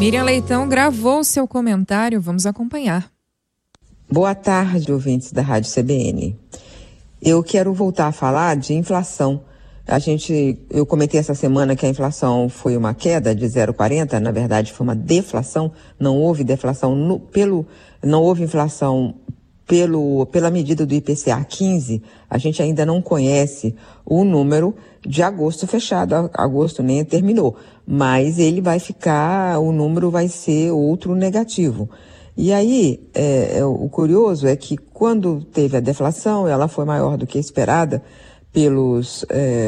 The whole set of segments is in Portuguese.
Miriam Leitão gravou seu comentário, vamos acompanhar. Boa tarde, ouvintes da Rádio CBN. Eu quero voltar a falar de inflação. Eu comentei essa semana que a inflação foi uma queda de 0,40, na verdade foi uma deflação, não houve deflação, não houve inflação pela medida do IPCA 15, a gente ainda não conhece o número de agosto fechado, agosto nem terminou, mas o número vai ser outro negativo. E aí, o curioso é que quando teve a deflação, ela foi maior do que esperada pelos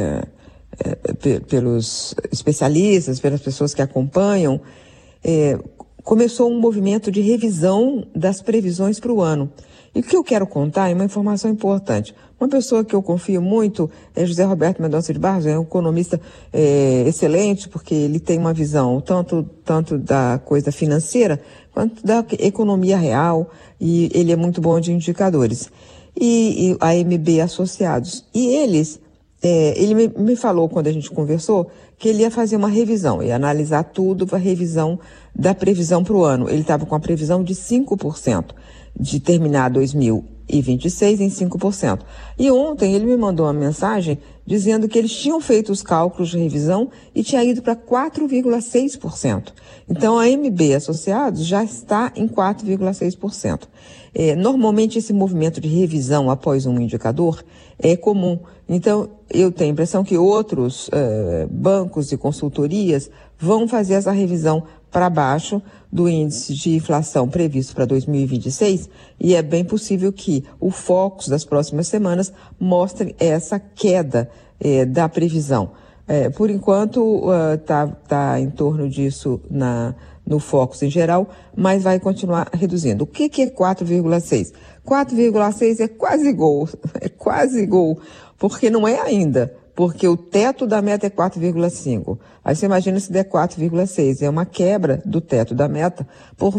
especialistas, pelas pessoas que acompanham, começou um movimento de revisão das previsões para o ano. E o que eu quero contar é uma informação importante. Uma pessoa que eu confio muito é José Roberto Mendonça de Barros, é um economista excelente, porque ele tem uma visão tanto da coisa financeira quanto da economia real, e ele é muito bom de indicadores. E a AMB Associados. E ele me falou, quando a gente conversou, que ele ia fazer uma revisão, ia analisar tudo para a revisão da previsão para o ano. Ele estava com a previsão de 5%, de terminar 2026 em 5%. E ontem ele me mandou uma mensagem dizendo que eles tinham feito os cálculos de revisão e tinha ido para 4,6%. Então a AMB Associados já está em 4,6%. Normalmente esse movimento de revisão após um indicador é comum. Então eu tenho a impressão que outros bancos e consultorias vão fazer essa revisão para baixo do índice de inflação previsto para 2026, e é bem possível que o Focus das próximas semanas mostre essa queda da previsão. Por enquanto tá em torno disso no Focus em geral, mas vai continuar reduzindo. O que é 4,6? 4,6 é quase gol, porque não é ainda. Porque o teto da meta é 4,5. Aí você imagina se der 4,6. É uma quebra do teto da meta por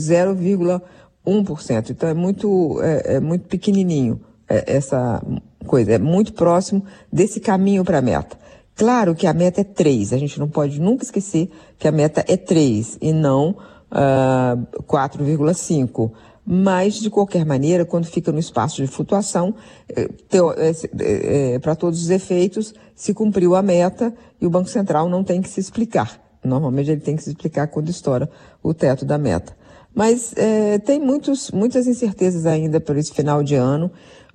0,1%. Então é muito pequenininho essa coisa. É muito próximo desse caminho para a meta. Claro que a meta é 3. A gente não pode nunca esquecer que a meta é 3 e não 4,5. Mas, de qualquer maneira, quando fica no espaço de flutuação, para todos os efeitos, se cumpriu a meta e o Banco Central não tem que se explicar. Normalmente ele tem que se explicar quando estoura o teto da meta. Mas tem muitas incertezas ainda por esse final de ano.